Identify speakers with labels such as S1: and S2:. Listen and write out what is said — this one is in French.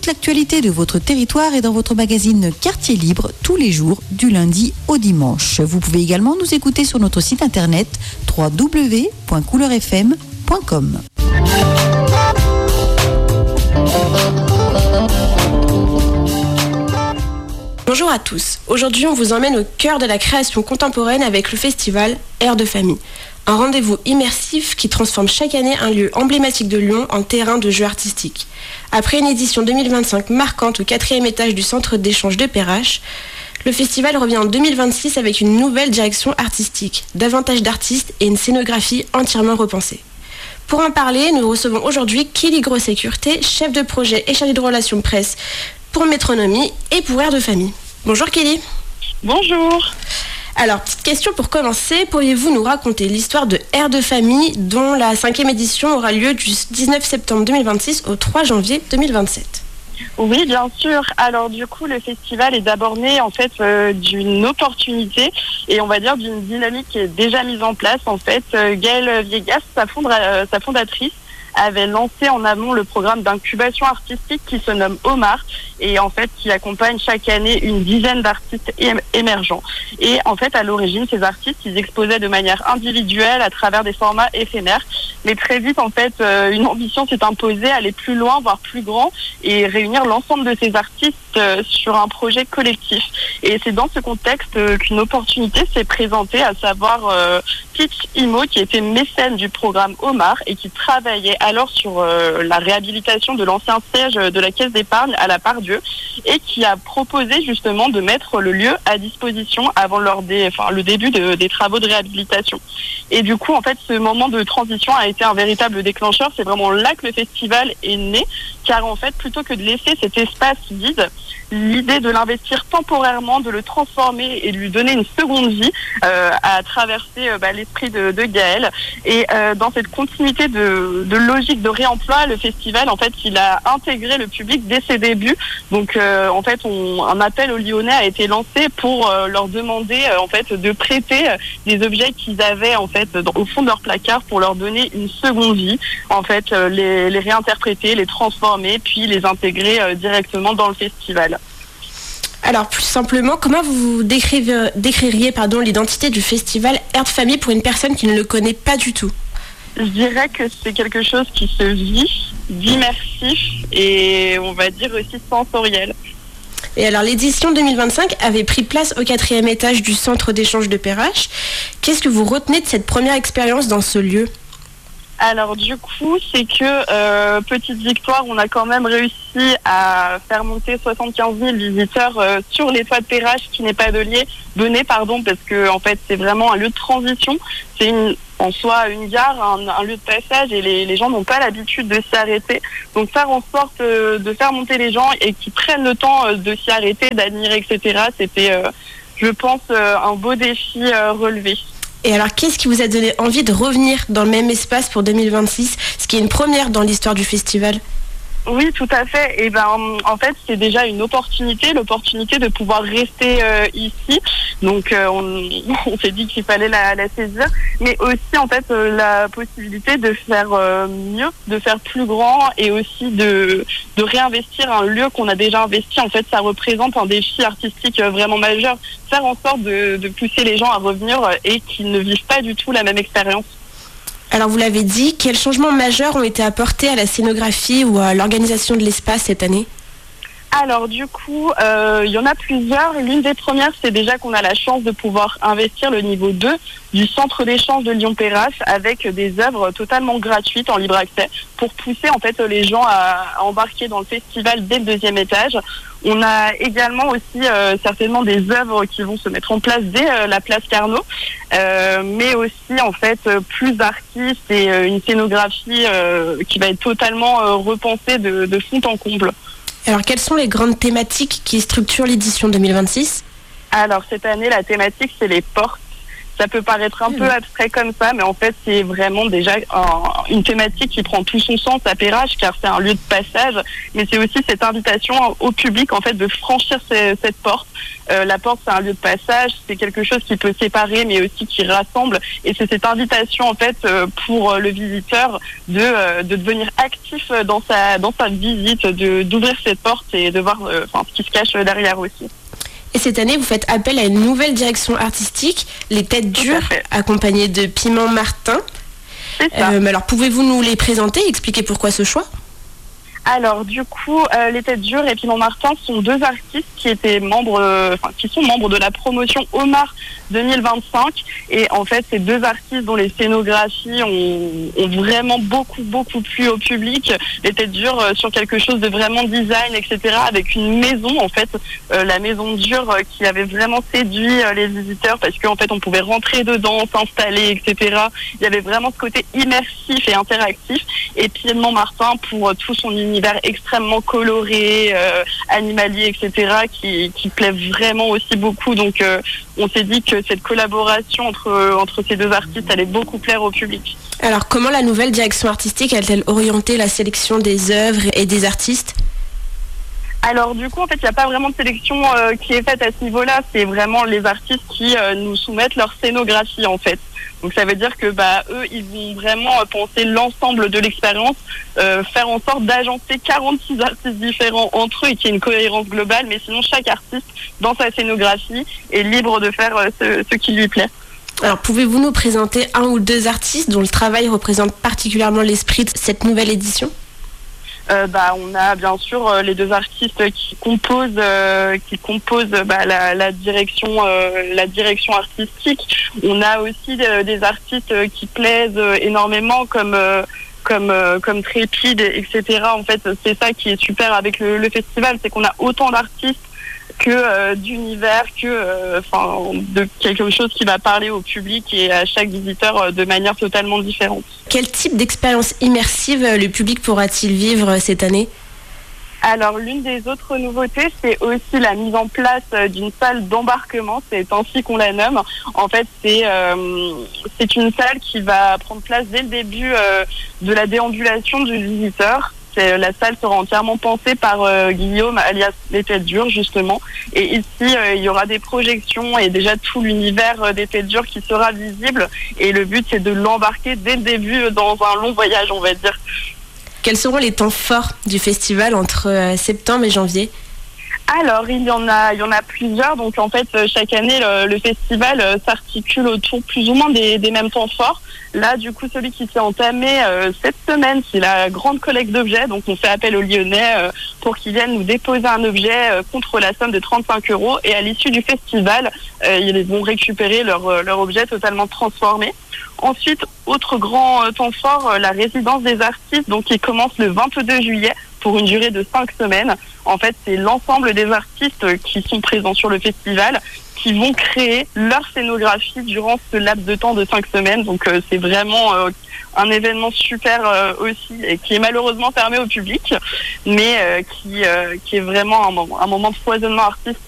S1: toute l'actualité de votre territoire est dans votre magazine Quartier Libre tous les jours du lundi au dimanche. Vous pouvez également nous écouter sur notre site internet www.couleurfm.com.
S2: Bonjour à tous. Aujourd'hui, on vous emmène au cœur de la création contemporaine avec le festival Air de Famille. Un rendez-vous immersif qui transforme chaque année un lieu emblématique de Lyon en terrain de jeu artistique. Après une édition 2025 marquante au 4e étage du centre d'échange de Perrache, le festival revient en 2026 avec une nouvelle direction artistique, davantage d'artistes et une scénographie entièrement repensée. Pour en parler, nous recevons aujourd'hui Kelly Gros-Sécurité, chef de projet et chargée de relations presse pour Métronomie et pour Air de Famille. Bonjour Kelly.
S3: Bonjour.
S2: Alors, petite question pour commencer, pourriez-vous nous raconter l'histoire de Air de Famille dont la 5e édition aura lieu du 19 septembre 2026 au 3 janvier 2027 ?
S3: Oui, bien sûr. Alors du coup, le festival est d'abord né en fait d'une opportunité et on va dire d'une dynamique qui est déjà mise en place. En fait, Gaëlle Viegas, sa fondatrice, avait lancé en amont le programme d'incubation artistique qui se nomme Omar et en fait qui accompagne chaque année une dizaine d'artistes émergents. Et en fait, à l'origine, ces artistes, ils exposaient de manière individuelle à travers des formats éphémères. Mais très vite, en fait, une ambition s'est imposée, aller plus loin, voire plus grand et réunir l'ensemble de ces artistes sur un projet collectif. Et c'est dans ce contexte qu'une opportunité s'est présentée, à savoir Pitch Imo, qui était mécène du programme Omar et qui travaillait alors sur la réhabilitation de l'ancien siège de la Caisse d'épargne à la Part-Dieu et qui a proposé justement de mettre le lieu à disposition avant le début des travaux de réhabilitation. Et du coup, en fait, ce moment de transition a été un véritable déclencheur. C'est vraiment là que le festival est né, car en fait, plutôt que de laisser cet espace vide, l'idée de l'investir temporairement, de le transformer et de lui donner une seconde vie a traversé l'esprit de Gaëlle. Et dans cette continuité de logique de réemploi, le festival, en fait, il a intégré le public dès ses débuts. Donc, en fait, un appel aux Lyonnais a été lancé pour leur demander, en fait, de prêter des objets qu'ils avaient, en fait, au fond de leur placard pour leur donner une seconde vie. En fait, les réinterpréter, les transformer, puis les intégrer directement dans le festival.
S2: Alors, plus simplement, comment vous décririez l'identité du festival Air de Famille pour une personne qui ne le connaît pas du tout ?
S3: Je dirais que c'est quelque chose qui se vit, d'immersif et on va dire aussi sensoriel.
S2: Et alors, l'édition 2025 avait pris place au 4e étage du centre d'échange de Perrache. Qu'est-ce que vous retenez de cette première expérience dans ce lieu ?
S3: Alors du coup, c'est que petite victoire, on a quand même réussi à faire monter 75 000 visiteurs sur les toits de Perrache qui n'est pas donné, parce que en fait c'est vraiment un lieu de transition. C'est en soi une gare, un lieu de passage et les gens n'ont pas l'habitude de s'y arrêter. Donc faire en sorte de faire monter les gens et qu'ils prennent le temps de s'y arrêter, d'admirer, etc. C'était, je pense, un beau défi relevé.
S2: Et alors, qu'est-ce qui vous a donné envie de revenir dans le même espace pour 2026, ce qui est une première dans l'histoire du festival ?
S3: Oui, tout à fait. Et en fait, c'est déjà une opportunité de pouvoir rester ici. Donc, on s'est dit qu'il fallait la saisir, mais aussi en fait la possibilité de faire mieux, de faire plus grand, et aussi de réinvestir un lieu qu'on a déjà investi. En fait, ça représente un défi artistique vraiment majeur. Faire en sorte de pousser les gens à revenir et qu'ils ne vivent pas du tout la même expérience.
S2: Alors vous l'avez dit, quels changements majeurs ont été apportés à la scénographie ou à l'organisation de l'espace cette année ?
S3: Alors du coup, il y en a plusieurs. L'une des premières, c'est déjà qu'on a la chance de pouvoir investir le niveau 2 du centre d'échange de Lyon-Perrache avec des œuvres totalement gratuites en libre accès pour pousser en fait les gens à embarquer dans le festival dès le 2e étage. On a également aussi certainement des œuvres qui vont se mettre en place dès la place Carnot, mais aussi en fait plus d'artistes et une scénographie qui va être totalement repensée de fond en comble.
S2: Alors, quelles sont les grandes thématiques qui structurent l'édition 2026 ?
S3: Alors, cette année, la thématique, c'est les portes. Ça peut paraître un peu abstrait comme ça, mais en fait, c'est vraiment déjà une thématique qui prend tout son sens à Perrache, car c'est un lieu de passage, mais c'est aussi cette invitation au public, en fait, de franchir cette porte. La porte, c'est un lieu de passage, c'est quelque chose qui peut séparer, mais aussi qui rassemble, et c'est cette invitation, en fait, pour le visiteur de devenir actif dans sa visite, d'ouvrir cette porte et de voir ce qui se cache derrière aussi.
S2: Et cette année, vous faites appel à une nouvelle direction artistique, les Têtes Dures, accompagnées de Piment Martin.
S3: C'est ça.
S2: Alors, pouvez-vous nous les présenter et expliquer pourquoi ce choix ?
S3: Alors, du coup, les Têtes Dures et Piment Martin sont deux artistes qui sont membres de la promotion Omar 2025. Et en fait, c'est deux artistes dont les scénographies ont vraiment beaucoup plu au public. Les Têtes Dures sur quelque chose de vraiment design, etc. Avec une maison, en fait, la maison dure qui avait vraiment séduit les visiteurs parce qu'en fait, on pouvait rentrer dedans, s'installer, etc. Il y avait vraiment ce côté immersif et interactif. Et Piment Martin pour tout son univers extrêmement coloré, animalier, etc., qui plaît vraiment aussi beaucoup. Donc, on s'est dit que cette collaboration entre ces deux artistes allait beaucoup plaire au public.
S2: Alors, comment la nouvelle direction artistique a-t-elle orienté la sélection des œuvres et des artistes ?
S3: Alors du coup, en fait, il n'y a pas vraiment de sélection qui est faite à ce niveau-là. C'est vraiment les artistes qui nous soumettent leur scénographie, en fait. Donc ça veut dire que eux, ils vont vraiment penser l'ensemble de l'expérience, faire en sorte d'agencer 46 artistes différents entre eux et qu'il y ait une cohérence globale. Mais sinon, chaque artiste, dans sa scénographie, est libre de faire ce qui lui plaît.
S2: Alors, pouvez-vous nous présenter un ou deux artistes dont le travail représente particulièrement l'esprit de cette nouvelle édition ?
S3: On a bien sûr les deux artistes qui composent la direction artistique. On a aussi des artistes qui plaisent énormément comme Trépide, etc. En fait, c'est ça qui est super avec le festival, c'est qu'on a autant d'artistes que d'univers, de quelque chose qui va parler au public et à chaque visiteur de manière totalement différente.
S2: Quel type d'expérience immersive le public pourra-t-il vivre cette année ?
S3: Alors, l'une des autres nouveautés, c'est aussi la mise en place d'une salle d'embarquement. C'est ainsi qu'on la nomme. En fait, c'est une salle qui va prendre place dès le début de la déambulation du visiteur. La salle sera entièrement pensée par Guillaume, alias les Têtes Dures, justement. Et ici, il y aura des projections et déjà tout l'univers des Têtes Dures qui sera visible. Et le but, c'est de l'embarquer dès le début dans un long voyage, on va dire.
S2: Quels seront les temps forts du festival entre septembre et janvier ?
S3: Alors, il y en a plusieurs. Donc, en fait, chaque année, le festival s'articule autour plus ou moins des mêmes temps forts. Là, du coup, celui qui s'est entamé cette semaine, c'est la grande collecte d'objets. Donc, on fait appel aux Lyonnais pour qu'ils viennent nous déposer un objet contre la somme de 35 €. Et à l'issue du festival, ils vont récupérer leur objet totalement transformé. Ensuite, autre grand temps fort, la résidence des artistes, donc qui commence le 22 juillet pour une durée de 5 semaines. En fait, c'est l'ensemble des artistes qui sont présents sur le festival qui vont créer leur scénographie durant ce laps de temps de 5 semaines. Donc, c'est vraiment un événement super aussi et qui est malheureusement fermé au public, mais qui est vraiment un moment de foisonnement artistique